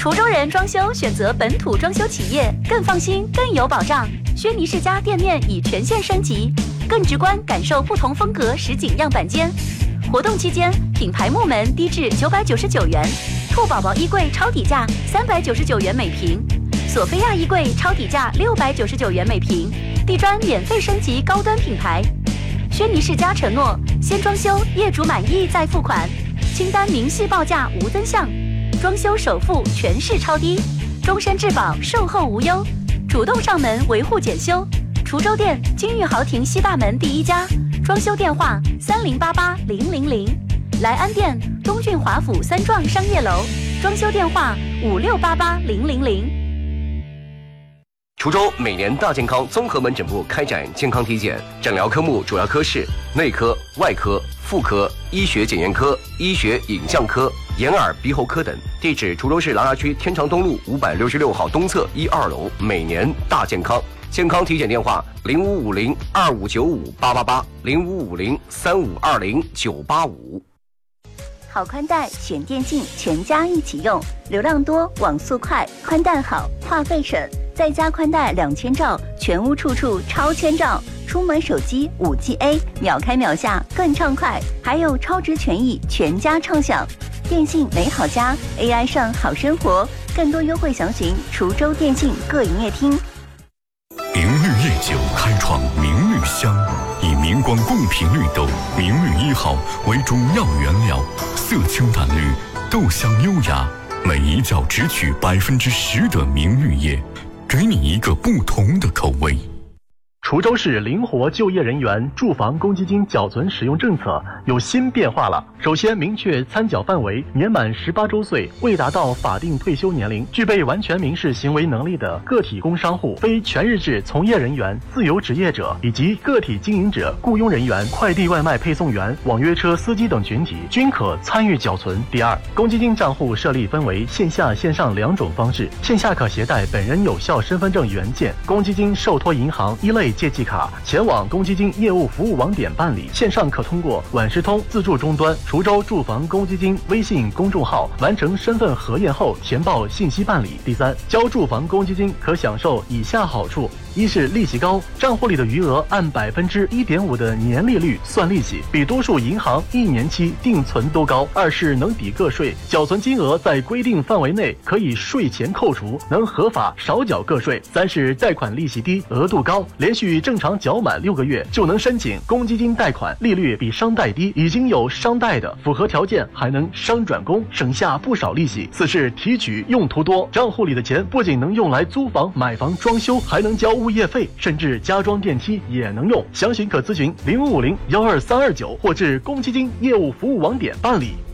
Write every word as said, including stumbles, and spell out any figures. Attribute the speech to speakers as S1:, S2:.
S1: 滁州人装修选择本土装修企业，更放心，更有保障。轩尼诗家店面已全线升级，更直观感受不同风格实景样板间。活动期间，品牌木门低至九百九十九元，兔宝宝衣柜超底价三百九十九元每平，索菲亚衣柜超底价六百九十九元每平，地砖免费升级高端品牌。轩尼诗家承诺，先装修，业主满意再付款，清单明细报价无增项，装修首付全市超低，终身质保，售后无忧，主动上门维护检修。滁州店金玉豪庭西大门第一家，装修电话三零八八零零零。莱安店东郡华府三幢商业楼，装修电话五六八八零零零。
S2: 滁州每年大健康综合门诊部开展健康体检，诊疗科目主要科室内科、外科、妇科、医学检验科、医学影像科、眼耳鼻喉科等。地址：滁州市琅琊区天长东路五百六十六号东侧一二楼。每年大健康。健康体检电话：零五五零二五九五八八八，零五五零三五二零九八五。
S1: 好宽带选电竞，全家一起用，流量多，网速快，宽带好，话费省。再加宽带两千兆，全屋处处超千兆，出门手机五 G A， 秒开秒下更畅快，还有超值权益，全家畅享。电信美好家 A I 上好生活，更多优惠详询滁州电信各营业厅。
S3: 明绿夜酒开创明绿香，以明光贡品绿豆明绿一号为主要原料，色清淡绿，豆香优雅，每一窖只取百分之十的明绿叶，给你一个不同的口味。
S4: 滁州市灵活就业人员住房公积金缴存使用政策有新变化了。首先明确参缴范围，年满十八周岁未达到法定退休年龄，具备完全民事行为能力的个体工商户、非全日制从业人员、自由职业者以及个体经营者、雇佣人员、快递外卖配送员、网约车司机等群体均可参与缴存。第二，公积金账户设立分为线下、线上两种方式。线下可携带本人有效身份证原件、公积金受托银行一类借记卡前往公积金业务服务网点办理，线上可通过晚时通自助终端、滁州住房公积金微信公众号完成身份核验后填报信息办理。第三，交住房公积金可享受以下好处：一是利息高，账户里的余额按百分之一点五的年利率算利息，比多数银行一年期定存都高；二是能抵个税，缴存金额在规定范围内可以税前扣除，能合法少缴个税；三是贷款利息低，额度高，连续正常缴满六个月就能申请公积金贷款，利率比商贷低，已经有商贷的符合条件还能商转公，省下不少利息。四是提取用途多，账户里的钱不仅能用来租房、买房、装修，还能交物业费，甚至加装电梯也能用。详询可咨询零五五零幺二三二九或至公积金业务服务网点办理。